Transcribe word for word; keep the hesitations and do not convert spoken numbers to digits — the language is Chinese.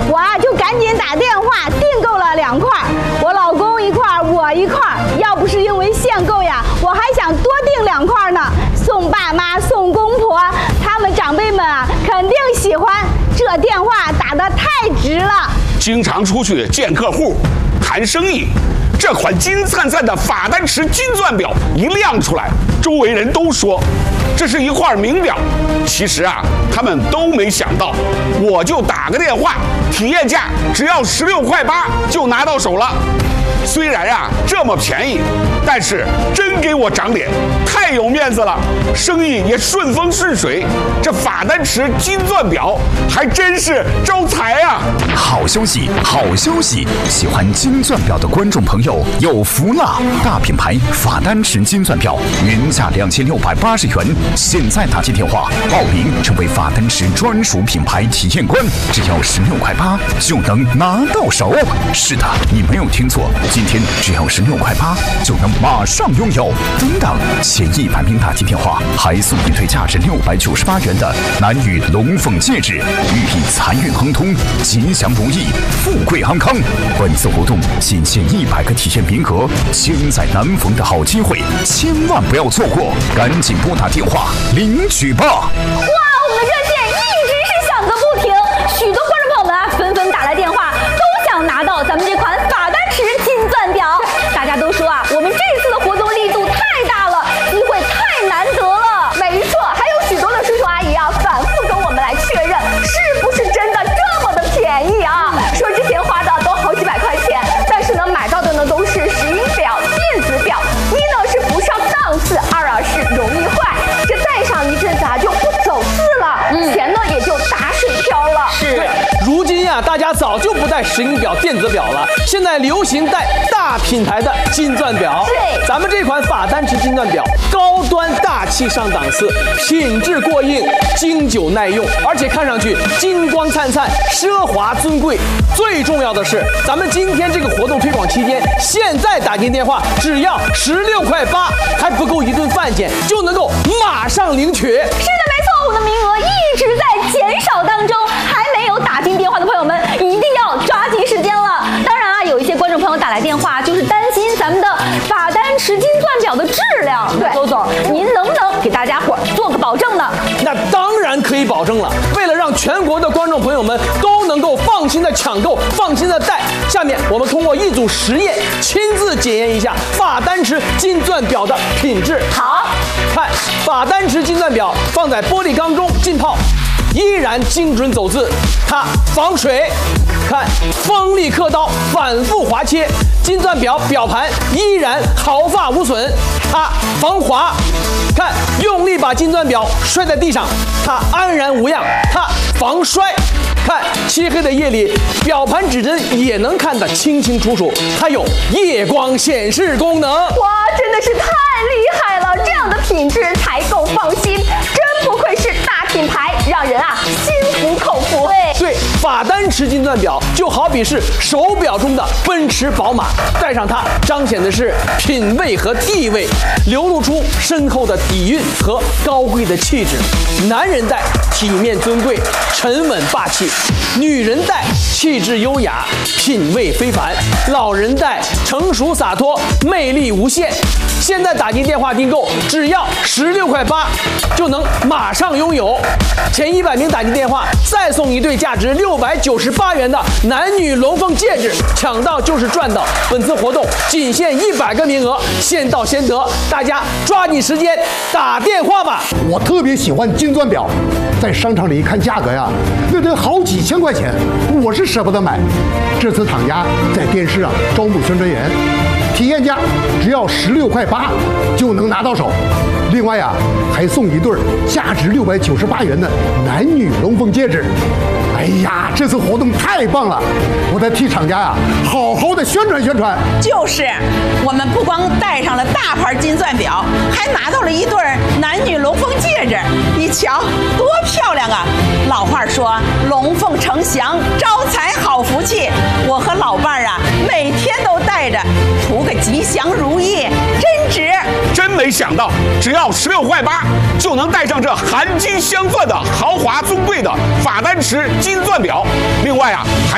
我啊就赶紧打电话订购了两块，我老公一块，我一块。要不是因为限购呀，我还想多订两块呢，送爸妈、送公婆，他们长辈们啊肯定喜欢。这电话打得太值了。 经常出去见客户，谈生意。这款金灿灿的法丹池金钻表一亮出来，周围人都说这是一块名表。其实啊，他们都没想到，我就打个电话，体验价只要十六块八就拿到手了。虽然啊这么便宜，但是真给我长脸，太有面子了，生意也顺风顺水。这法丹池金钻表还真是招财啊！ 好消息，好消息！喜欢金钻表的观众朋友有福了！大品牌法丹池金钻表原价两千六百八十元，现在打进电话报名成为法丹池专属品牌体验官，只要十六块八就能拿到手。是的，你没有听错。今天只要十六块八就能马上拥有。等等，前一百名打进电话还送一对价值六百九十八元的男女龙凤戒指，寓意财运亨通、吉祥如意、富贵安康。本次活动仅限一百个体验名额，千载难逢的好机会，千万不要错过！赶紧拨打电话领取吧！哇， 我们的热线一直是响个不停，许多观众朋友们啊纷纷打来电话，都想拿到咱们这款法丹池金钻表。大家都说啊，我们这次的活动力度太大了，机会太难得了。没错，还有许多的叔叔阿姨啊，反复跟我们来确认，是不是真的这么的便宜啊？说之前花的都好几百块钱，但是呢，买到的呢都是石英表、电子表，一呢是不上档次，二啊是容易坏，这戴上一阵子啊就不走字了，嗯、钱呢也就打水漂了。 是，如今呀、啊，大家早就不戴石英表、电子表了，现在流行戴大品牌的金钻表。 对， 咱们这款法丹池金钻表，高端大气上档次，品质过硬，经久耐用，而且看上去金光灿灿、奢华尊贵。最重要的是，咱们今天这个活动推广期间，现在打进电话只要十六块八，还不够一顿饭钱，就能够马上领取。是的， 没错，我们的名额一直在减少当中，还没有打进电话的朋友们，一定要抓紧时间了。当然啊，有一些观众朋友打来电话，就是担心咱们的法丹池金钻表的质量。对，周总，您能不能给大家伙做个保证呢？ 那当然可以保证了。为了让全国的观众朋友们都能够放心的抢购、放心的戴，下面我们通过一组实验，亲自检验一下法丹池金钻表的品质。 好， 看法丹池金钻表放在玻璃缸中浸泡，依然精准走字，它防水。看锋利刻刀，反复划切，金钻表表盘依然毫发无损，它防滑。看用力把金钻表摔在地上，它安然无恙，它防摔。看漆黑的夜里，表盘指针也能看得清清楚楚，它有夜光显示功能。 哇，真的是太厉害了！这样的品质才够放心，真不愧是大品牌，让人啊心服口服。 对，法丹池金钻表就好比是手表中的奔驰、宝马，戴上它彰显的是品味和地位，流露出深厚的底蕴和高贵的气质。男人戴体面尊贵、沉稳霸气，女人戴气质优雅、品味非凡，老人戴成熟洒脱、魅力无限。现在打进电话订购，只要十六块八就能马上拥有。前一百名打进电话，再送一对价值六百九十八元的男女龙凤戒指，抢到就是赚到。本次活动仅限一百个名额，先到先得，大家抓紧时间打电话吧。 我特别喜欢金钻表，在商场里一看价格呀，那得好几千块钱，我是舍不得买。这次厂家在电视上招募宣传员，体验价只要十六块八就能拿到手。另外啊，还送一对价值六百九十八元的男女龙凤戒指。哎呀，这次活动太棒了！我得替厂家呀、啊、好好的宣传宣传。 就是，我们不光戴上了大牌金钻表，还拿到了一对男女龙凤戒指。你瞧，多漂亮啊！老话说，龙凤呈祥，招财好福气。我和老伴儿啊，每天都戴着，图个吉祥如意，真值。 真没想到，只要十六块八就能戴上这含金镶钻的豪华尊贵的法丹池金钻表。另外啊，还